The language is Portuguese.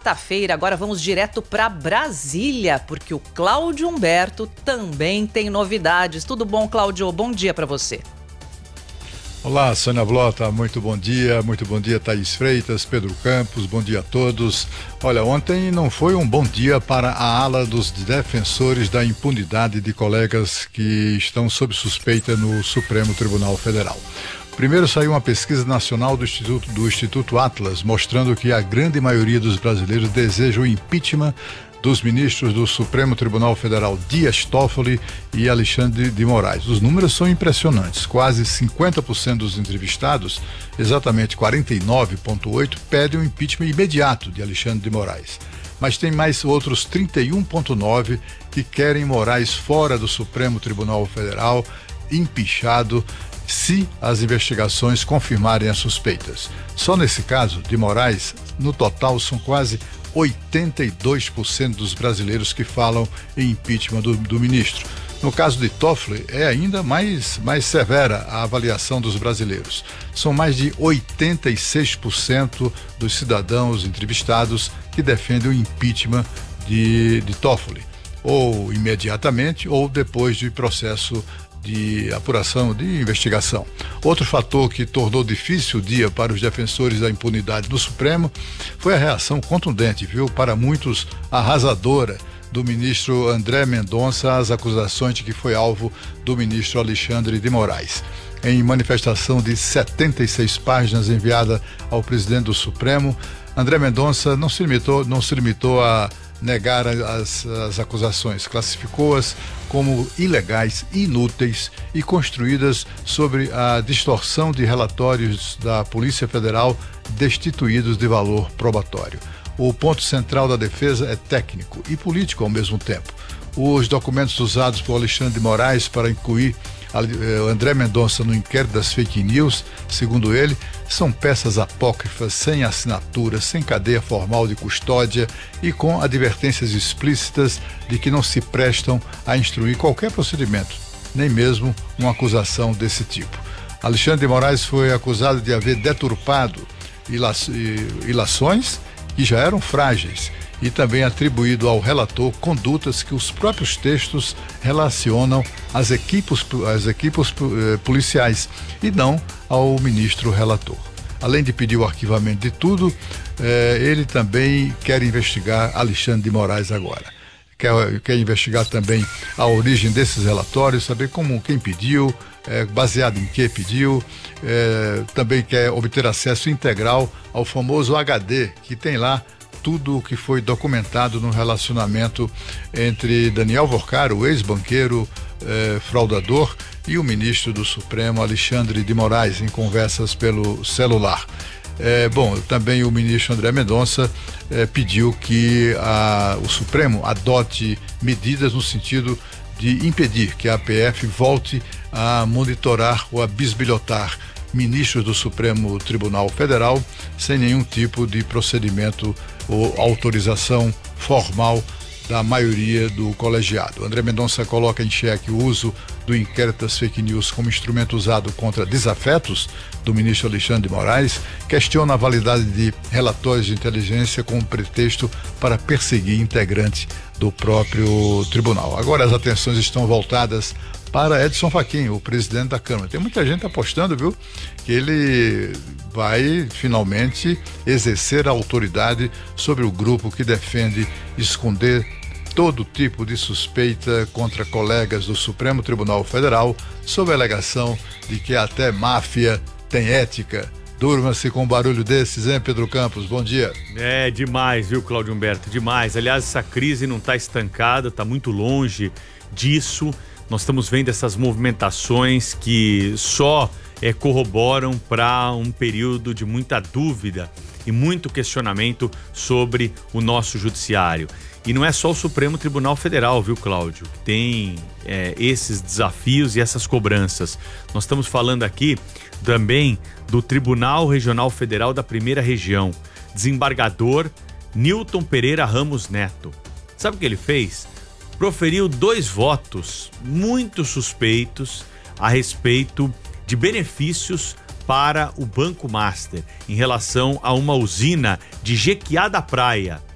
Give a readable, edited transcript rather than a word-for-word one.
quarta-feira. Agora vamos direto para Brasília, porque o Cláudio Humberto também tem novidades. Tudo bom, Cláudio? Bom dia para você. Olá, Sônia Blota, muito bom dia, Thaís Freitas, Pedro Campos, bom dia a todos. Olha, ontem não foi um bom dia para a ala dos defensores da impunidade de colegas que estão sob suspeita no Supremo Tribunal Federal. Primeiro saiu uma pesquisa nacional do Instituto Atlas, mostrando que a grande maioria dos brasileiros deseja o impeachment dos ministros do Supremo Tribunal Federal Dias Toffoli e Alexandre de Moraes. Os números são impressionantes. Quase 50% dos entrevistados, exatamente 49,8%, pedem o impeachment imediato de Alexandre de Moraes. Mas tem mais outros 31,9% que querem Moraes fora do Supremo Tribunal Federal, empichado, se as investigações confirmarem as suspeitas. Só nesse caso de Moraes, no total são quase 82% dos brasileiros que falam em impeachment do ministro. No caso de Toffoli, é ainda mais severa a avaliação dos brasileiros. São mais de 86% dos cidadãos entrevistados que defendem o impeachment de Toffoli, ou imediatamente ou depois de processo de apuração, de investigação. Outro fator que tornou difícil o dia para os defensores da impunidade no Supremo foi a reação contundente, para muitos arrasadora, do ministro André Mendonça às acusações de que foi alvo do ministro Alexandre de Moraes. Em manifestação de 76 páginas enviada ao presidente do Supremo, André Mendonça não se limitou a negar as acusações, classificou-as como ilegais, inúteis e construídas sobre a distorção de relatórios da Polícia Federal destituídos de valor probatório. O ponto central da defesa é técnico e político ao mesmo tempo. Os documentos usados por Alexandre de Moraes para incluir André Mendonça no inquérito das fake news, segundo ele, são peças apócrifas, sem assinatura, sem cadeia formal de custódia e com advertências explícitas de que não se prestam a instruir qualquer procedimento, nem mesmo uma acusação desse tipo. Alexandre de Moraes foi acusado de haver deturpado ilações que já eram frágeis e também atribuído ao relator condutas que os próprios textos relacionam às equipes policiais e não ao ministro relator. Além de pedir o arquivamento de tudo, ele também quer investigar Alexandre de Moraes agora. Quer investigar também a origem desses relatórios, saber quem pediu, baseado em que pediu, também quer obter acesso integral ao famoso HD, que tem lá tudo o que foi documentado no relacionamento entre Daniel Vorcaro, o ex-banqueiro fraudador, e o ministro do Supremo, Alexandre de Moraes, em conversas pelo celular. Também o ministro André Mendonça pediu que o Supremo adote medidas no sentido de impedir que a APF volte a monitorar ou a bisbilhotar ministros do Supremo Tribunal Federal sem nenhum tipo de procedimento ou autorização formal da maioria do colegiado. André Mendonça coloca em xeque o uso do inquérito das fake news como instrumento usado contra desafetos do ministro Alexandre de Moraes, questiona a validade de relatórios de inteligência como pretexto para perseguir integrantes do próprio tribunal. Agora as atenções estão voltadas para Edson Fachin, o presidente da Câmara. Tem muita gente apostando, que ele vai finalmente exercer a autoridade sobre o grupo que defende esconder todo tipo de suspeita contra colegas do Supremo Tribunal Federal, sob a alegação de que até máfia tem ética. Durma-se com um barulho desses, hein, Pedro Campos? Bom dia. É demais, Cláudio Humberto? Demais. Aliás, essa crise não está estancada, está muito longe disso. Nós estamos vendo essas movimentações que só corroboram para um período de muita dúvida e muito questionamento sobre o nosso judiciário. E não é só o Supremo Tribunal Federal, Cláudio, que tem esses desafios e essas cobranças. Nós estamos falando aqui também do Tribunal Regional Federal da Primeira Região, desembargador Nilton Pereira Ramos Neto. Sabe o que ele fez? Proferiu 2 votos muito suspeitos a respeito de benefícios para o Banco Master em relação a uma usina de Jequiá da Praia,